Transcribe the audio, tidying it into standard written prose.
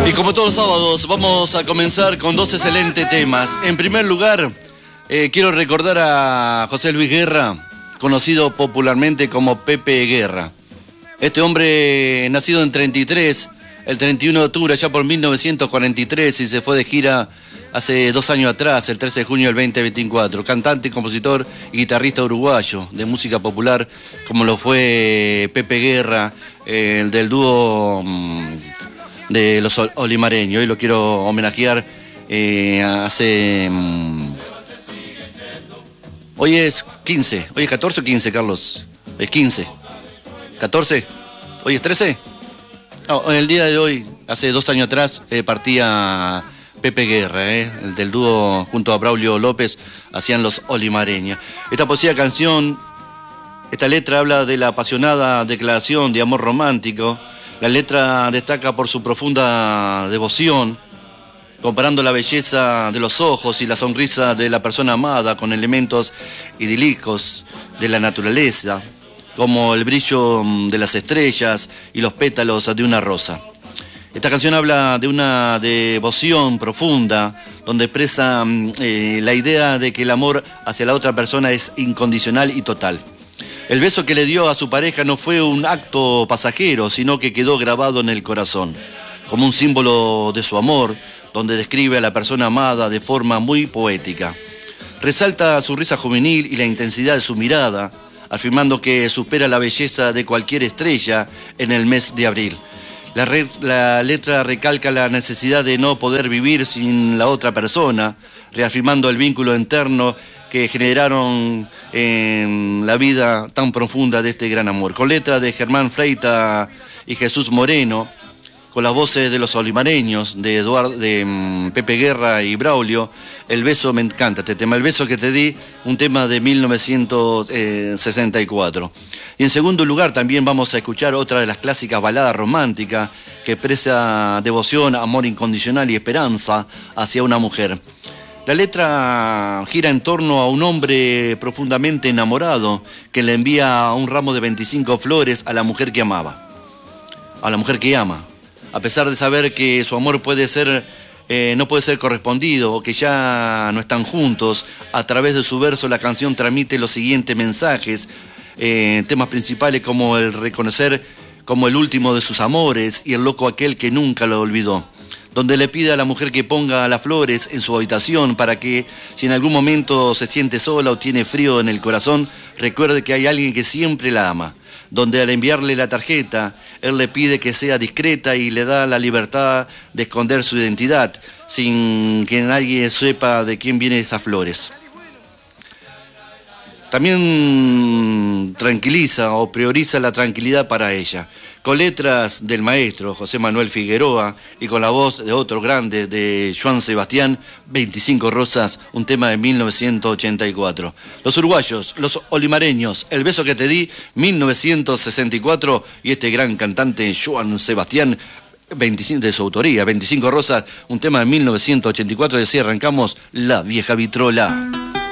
Y como todos los sábados, vamos a comenzar con dos excelentes temas. En primer lugar, quiero recordar a José Luis Guerra, conocido popularmente como Pepe Guerra. Este hombre, nacido en 33, el 31 de octubre, ya por 1943, y se fue de gira hace 2 años atrás, el 13 de junio del 2024. Cantante, compositor y guitarrista uruguayo de música popular, como lo fue Pepe Guerra, el del dúo de los Olimareños. Hoy lo quiero homenajear. Hoy es 15, hoy es 14 o 15, Carlos. Es 15. 14, hoy es 13. No, el día de hoy, hace 2 años atrás, partía Pepe Guerra, el del dúo junto a Braulio López, hacían los Olimareños. Esta poesía canción, esta letra habla de la apasionada declaración de amor romántico. La letra destaca por su profunda devoción, comparando la belleza de los ojos y la sonrisa de la persona amada con elementos idílicos de la naturaleza, como el brillo de las estrellas y los pétalos de una rosa. Esta canción habla de una devoción profunda, donde expresa la idea de que el amor hacia la otra persona es incondicional y total. El beso que le dio a su pareja no fue un acto pasajero, sino que quedó grabado en el corazón, como un símbolo de su amor, donde describe a la persona amada de forma muy poética. Resalta su risa juvenil y la intensidad de su mirada, afirmando que supera la belleza de cualquier estrella en el mes de abril. La letra recalca la necesidad de no poder vivir sin la otra persona, reafirmando el vínculo interno que generaron en la vida tan profunda de este gran amor. Con letra de Germán Freita y Jesús Moreno, con las voces de los Olimareños, de Pepe Guerra y Braulio, El beso, me encanta este tema, El beso que te di, un tema de 1964. Y en segundo lugar también vamos a escuchar otra de las clásicas baladas románticas que expresa devoción, amor incondicional y esperanza hacia una mujer. La letra gira en torno a un hombre profundamente enamorado que le envía un ramo de 25 flores a la mujer que amaba, a la mujer que ama. A pesar de saber que su amor no puede ser correspondido o que ya no están juntos, a través de su verso la canción transmite los siguientes mensajes, temas principales como el reconocer como el último de sus amores y el loco aquel que nunca lo olvidó, donde le pide a la mujer que ponga las flores en su habitación para que, si en algún momento se siente sola o tiene frío en el corazón, recuerde que hay alguien que siempre la ama, donde al enviarle la tarjeta, él le pide que sea discreta y le da la libertad de esconder su identidad, sin que nadie sepa de quién vienen esas flores. También tranquiliza o prioriza la tranquilidad para ella, con letras del maestro José Manuel Figueroa y con la voz de otro grande, de Joan Sebastián, 25 rosas, un tema de 1984. Los uruguayos, los Olimareños, El beso que te di, 1964, y este gran cantante Joan Sebastián, 25 de su autoría, 25 rosas, un tema de 1984, y así arrancamos La Vieja Vitrola.